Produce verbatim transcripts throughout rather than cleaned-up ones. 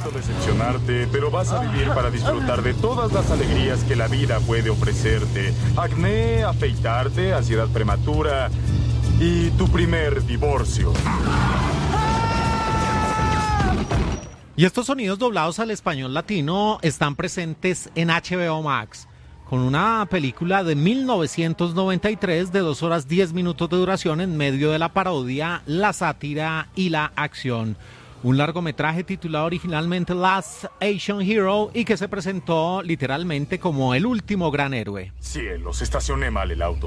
Lamento decepcionarte, pero vas a vivir para disfrutar de todas las alegrías que la vida puede ofrecerte. Acné, afeitarte, ansiedad prematura y tu primer divorcio. Y estos sonidos doblados al español latino están presentes en H B O Max, con una película de mil novecientos noventa y tres de dos horas diez minutos de duración en medio de la parodia, la sátira y la acción. Un largometraje titulado originalmente Last Asian Hero y que se presentó literalmente como el último gran héroe. Cielos, estacioné mal el auto.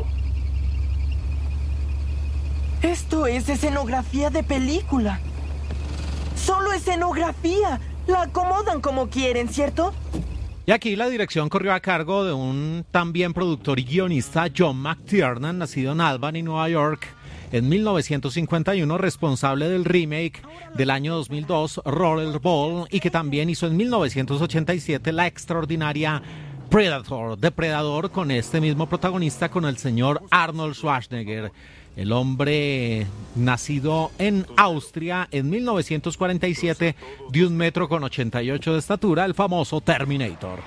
Esto es escenografía de película. Solo escenografía. La acomodan como quieren, ¿cierto? Y aquí la dirección corrió a cargo de un también productor y guionista, John McTiernan, nacido en Albany, Nueva York, en mil novecientos cincuenta y uno, responsable del remake del año dos mil dos, Rollerball, y que también hizo en mil novecientos ochenta y siete la extraordinaria Predator, Depredador, con este mismo protagonista, con el señor Arnold Schwarzenegger. El hombre nacido en Austria en mil novecientos cuarenta y siete, de un metro con ochenta y ocho de estatura, el famoso Terminator.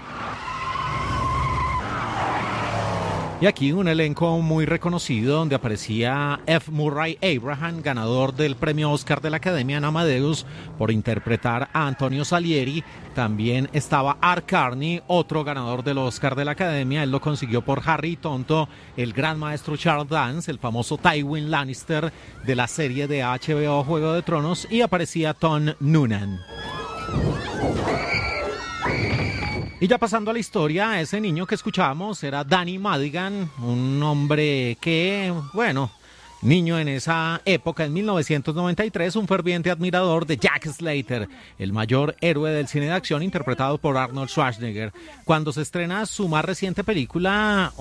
Y aquí un elenco muy reconocido donde aparecía F. Murray Abraham, ganador del premio Oscar de la Academia en Amadeus por interpretar a Antonio Salieri. También estaba Art Carney, otro ganador del Oscar de la Academia. Él lo consiguió por Harry Tonto, el gran maestro Charles Dance, el famoso Tywin Lannister de la serie de H B O Juego de Tronos, y aparecía Tom Noonan. Y ya pasando a la historia, ese niño que escuchábamos era Danny Madigan, un hombre que, bueno, niño en esa época, en mil novecientos noventa y tres, un ferviente admirador de Jack Slater, el mayor héroe del cine de acción interpretado por Arnold Schwarzenegger. Cuando se estrena su más reciente película,